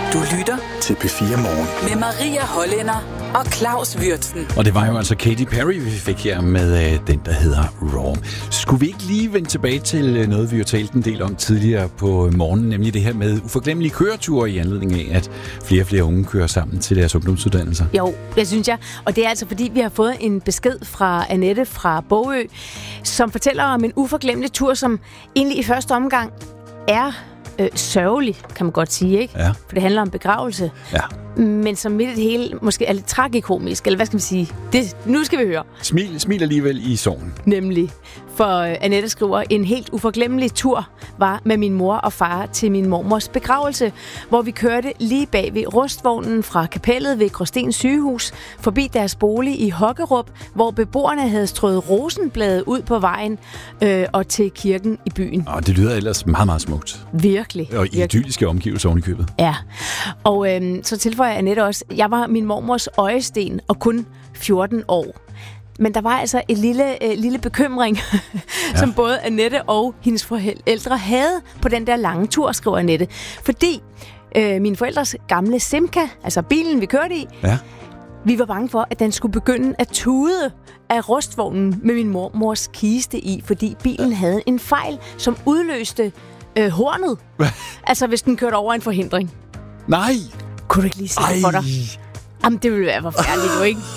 Du lytter til P4 Morgen med Maria Hollænder og Claus Würtzen. Og det var jo altså Katy Perry, vi fik her med den, der hedder Raw. Skulle vi ikke lige vende tilbage til noget, vi jo talte en del om tidligere på morgenen, nemlig det her med uforglemmelige køreture i anledning af, at flere og flere unge kører sammen til deres ungdomsuddannelser? Jo, det synes jeg. Og det er altså fordi, vi har fået en besked fra Annette fra Bogø, som fortæller om en uforglemmelig tur, som egentlig i første omgang er sørgelig, kan man godt sige, ikke? Ja. For det handler om begravelse. Ja. Men som midt i det hele måske er lidt tragikomisk, eller hvad skal man sige? Nu skal vi høre. Smil alligevel i sorgen. Nemlig. For Annette skriver, en helt uforglemmelig tur var med min mor og far til min mormors begravelse, hvor vi kørte lige bag ved rustvognen fra kapellet ved Gråsten sygehus, forbi deres bolig i Hokkerup, hvor beboerne havde strøget rosenblade ud på vejen og til kirken i byen. Og det lyder ellers meget, meget smukt. Virkelig. Og i idylliske omgivelser oven i købet. Ja. Og så tilføjer Annette også, jeg var min mormors øjesten og kun 14 år. Men der var altså et lille bekymring, som både Annette og hendes forældre havde på den der lange tur, skriver Annette. Fordi mine forældres gamle Simca, altså bilen vi kørte i, vi var bange for, at den skulle begynde at tude af rustvognen med min mormors kiste i, fordi bilen havde en fejl, som udløste hornet. Altså hvis den kørte over en forhindring. Nej! Kunne du ikke lige se det for dig? Jamen, det ville være forfærdeligt jo, ikke?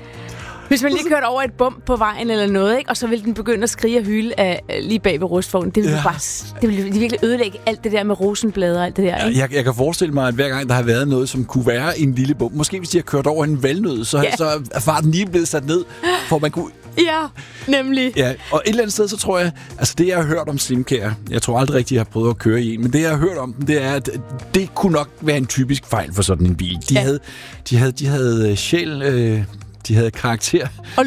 Hvis man lige kørte over et bump på vejen eller noget, ikke? Og så ville den begynde at skrige og hyle lige bag ved rustvognen. Det ville virkelig ødelægge alt det der med rosenblade og alt det der, ikke? Jeg kan forestille mig, at hver gang der har været noget, som kunne være en lille bump, måske hvis de har kørt over en valnød, så er farten lige blevet sat ned, for man kunne... Ja, nemlig. Ja, og et eller andet sted, så tror jeg, altså det jeg har hørt om Simca'er, jeg tror aldrig rigtigt, jeg har prøvet at køre i en, men det jeg har hørt om den, det er, at det kunne nok være en typisk fejl for sådan en bil. De havde sjæl... De havde karakter.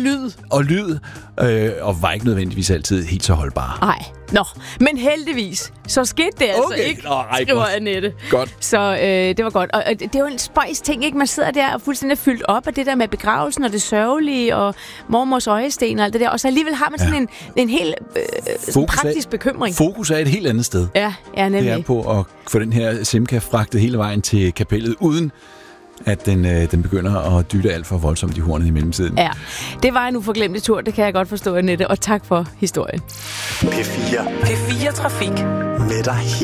Og lyd. Og var ikke nødvendigvis altid helt så holdbare. Nej. Nå, men heldigvis, så skete det altså ikke, skriver Annette. Godt. Så det var godt. Og det er jo en spøjs ting, ikke? Man sidder der og fuldstændig fyldt op af det der med begravelsen og det sørgelige og mormors øjesten og alt det der. Og så alligevel har man sådan en helt praktisk bekymring. Fokus er et helt andet sted. Ja, nemlig. Det er på at få den her Simca fragtet hele vejen til kapellet, uden at den begynder at dytte alt for voldsomt i hornet i mellemtiden. Ja, det var en uforglemmelig tur, det kan jeg godt forstå, Annette, og tak for historien. P4 Trafik. Med dig